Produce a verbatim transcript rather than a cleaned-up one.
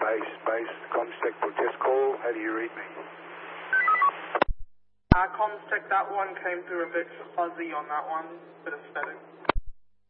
base, base, Comstech will just call. How do you read me? Uh, Comstech, that one came through a bit fuzzy on that one, bit of static.